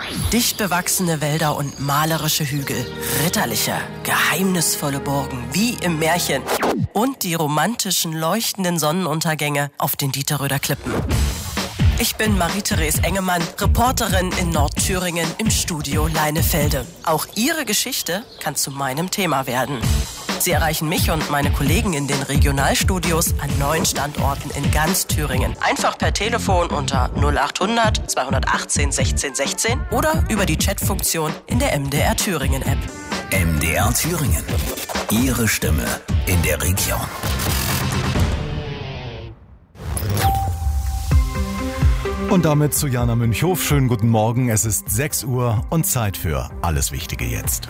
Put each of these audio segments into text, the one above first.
Dicht bewachsene Wälder und malerische Hügel, ritterliche, geheimnisvolle Burgen wie im Märchen und die romantischen, leuchtenden Sonnenuntergänge auf den Dieterröder Klippen. Ich bin Marie-Therese Engemann, Reporterin in Nordthüringen im Studio Leinefelde. Auch Ihre Geschichte kann zu meinem Thema werden. Sie erreichen mich und meine Kollegen in den Regionalstudios an 9 Standorten in ganz Thüringen. Einfach per Telefon unter 0800 218 16 16 oder über die Chatfunktion in der MDR Thüringen App. MDR Thüringen. Ihre Stimme in der Region. Und damit zu Jana Münchhof. Schönen guten Morgen. Es ist 6 Uhr und Zeit für Alles Wichtige jetzt.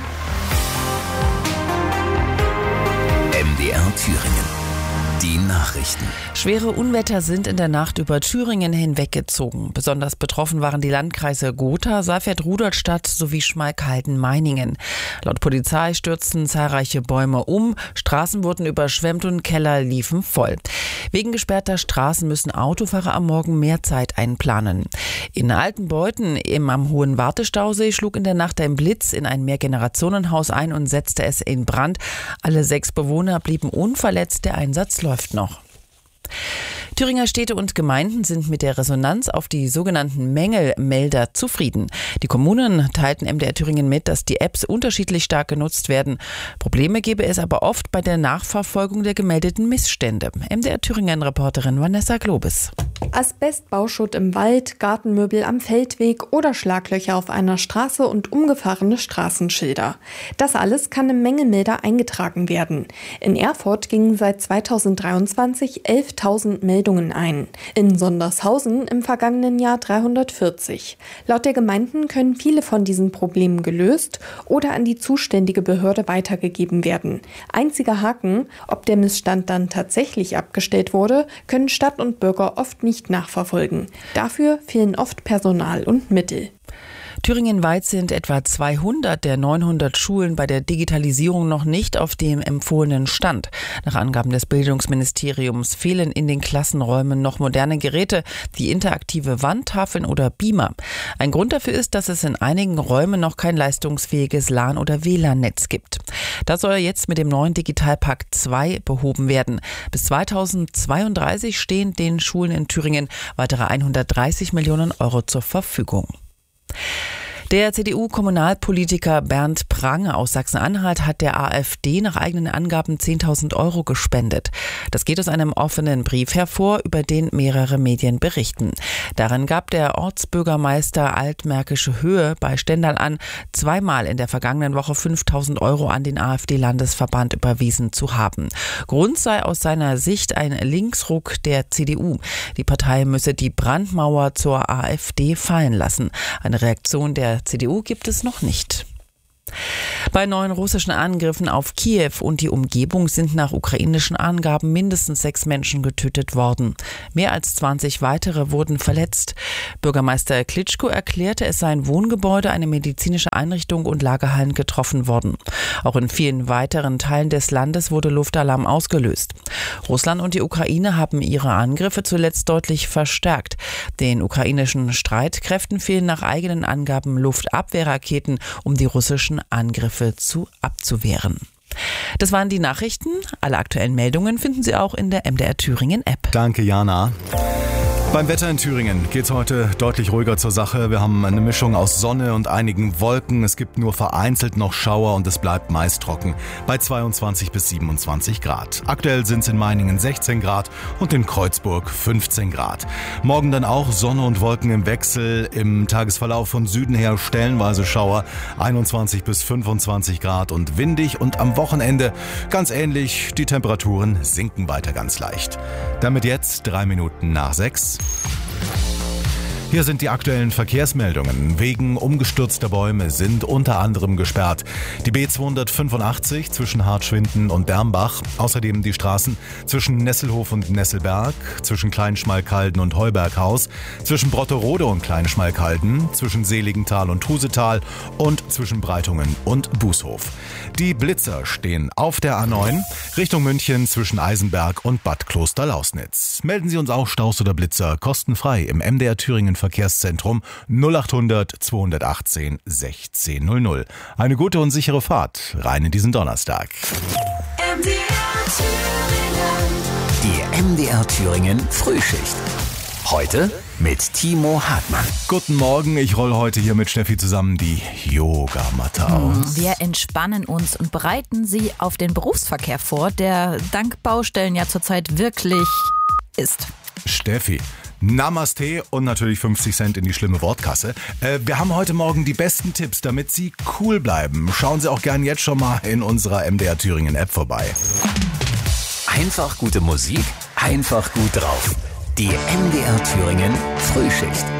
MDR Thüringen. Die Nachrichten. Schwere Unwetter sind in der Nacht über Thüringen hinweggezogen. Besonders betroffen waren die Landkreise Gotha, Saalfeld-Rudolstadt sowie Schmalkalden-Meiningen. Laut Polizei stürzten zahlreiche Bäume um, Straßen wurden überschwemmt und Keller liefen voll. Wegen gesperrter Straßen müssen Autofahrer am Morgen mehr Zeit einplanen. In Altenbeuthen am Hohen Wartestausee schlug in der Nacht ein Blitz in ein Mehrgenerationenhaus ein und setzte es in Brand. Alle 6 Bewohner blieben unverletzt, der Einsatz läuft noch. Thüringer Städte und Gemeinden sind mit der Resonanz auf die sogenannten Mängelmelder zufrieden. Die Kommunen teilten MDR Thüringen mit, dass die Apps unterschiedlich stark genutzt werden. Probleme gebe es aber oft bei der Nachverfolgung der gemeldeten Missstände. MDR Thüringen-Reporterin Vanessa Globes. Asbest, Bauschutt im Wald, Gartenmöbel am Feldweg oder Schlaglöcher auf einer Straße und umgefahrene Straßenschilder. Das alles kann im Mängelmelder eingetragen werden. In Erfurt gingen seit 2023 11.000 Meldungen ein. In Sondershausen im vergangenen Jahr 340. Laut der Gemeinden können viele von diesen Problemen gelöst oder an die zuständige Behörde weitergegeben werden. Einziger Haken, ob der Missstand dann tatsächlich abgestellt wurde, können Stadt und Bürger oft nicht nachverfolgen. Dafür fehlen oft Personal und Mittel. Thüringenweit sind etwa 200 der 900 Schulen bei der Digitalisierung noch nicht auf dem empfohlenen Stand. Nach Angaben des Bildungsministeriums fehlen in den Klassenräumen noch moderne Geräte wie interaktive Wandtafeln oder Beamer. Ein Grund dafür ist, dass es in einigen Räumen noch kein leistungsfähiges LAN- oder WLAN-Netz gibt. Das soll jetzt mit dem neuen Digitalpakt 2 behoben werden. Bis 2032 stehen den Schulen in Thüringen weitere 130 Millionen Euro zur Verfügung. Der CDU-Kommunalpolitiker Bernd Prange aus Sachsen-Anhalt hat der AfD nach eigenen Angaben 10.000 Euro gespendet. Das geht aus einem offenen Brief hervor, über den mehrere Medien berichten. Darin gab der Ortsbürgermeister Altmärkische Höhe bei Stendal an, 2-mal in der vergangenen Woche 5.000 Euro an den AfD-Landesverband überwiesen zu haben. Grund sei aus seiner Sicht ein Linksruck der CDU. Die Partei müsse die Brandmauer zur AfD fallen lassen. Eine Reaktion der CDU gibt es noch nicht. Bei neuen russischen Angriffen auf Kiew und die Umgebung sind nach ukrainischen Angaben mindestens 6 Menschen getötet worden. Mehr als 20 weitere wurden verletzt. Bürgermeister Klitschko erklärte, es seien Wohngebäude, eine medizinische Einrichtung und Lagerhallen getroffen worden. Auch in vielen weiteren Teilen des Landes wurde Luftalarm ausgelöst. Russland und die Ukraine haben ihre Angriffe zuletzt deutlich verstärkt. Den ukrainischen Streitkräften fehlen nach eigenen Angaben Luftabwehrraketen, um die russischen Angriffe abzuwehren. Das waren die Nachrichten. Alle aktuellen Meldungen finden Sie auch in der MDR Thüringen App. Danke, Jana. Beim Wetter in Thüringen geht es heute deutlich ruhiger zur Sache. Wir haben eine Mischung aus Sonne und einigen Wolken. Es gibt nur vereinzelt noch Schauer und es bleibt meist trocken bei 22 bis 27 Grad. Aktuell sind es in Meiningen 16 Grad und in Kreuzburg 15 Grad. Morgen dann auch Sonne und Wolken im Wechsel. Im Tagesverlauf von Süden her stellenweise Schauer, 21 bis 25 Grad und windig. Und am Wochenende ganz ähnlich, die Temperaturen sinken weiter ganz leicht. Damit jetzt 3 Minuten nach 6. Hier sind die aktuellen Verkehrsmeldungen. Wegen umgestürzter Bäume sind unter anderem gesperrt die B285 zwischen Hartschwinden und Dermbach, außerdem die Straßen zwischen Nesselhof und Nesselberg, zwischen Kleinschmalkalden und Heuberghaus, zwischen Brotterode und Kleinschmalkalden, zwischen Seligenthal und Husetal und zwischen Breitungen und Bußhof. Die Blitzer stehen auf der A9 Richtung München zwischen Eisenberg und Bad Klosterlausnitz. Melden Sie uns auch Staus oder Blitzer kostenfrei im MDR Thüringen Verkehrszentrum 0800 218 1600. Eine gute und sichere Fahrt rein in diesen Donnerstag. Die MDR Thüringen Frühschicht. Heute mit Timo Hartmann. Guten Morgen, ich roll heute hier mit Steffi zusammen die Yogamatte aus. Wir entspannen uns und bereiten Sie auf den Berufsverkehr vor, der dank Baustellen ja zurzeit wirklich ist. Steffi, Namaste und natürlich 50 Cent in die schlimme Wortkasse. Wir haben heute Morgen die besten Tipps, damit Sie cool bleiben. Schauen Sie auch gern jetzt schon mal in unserer MDR Thüringen App vorbei. Einfach gute Musik, einfach gut drauf. Die MDR Thüringen Frühschicht.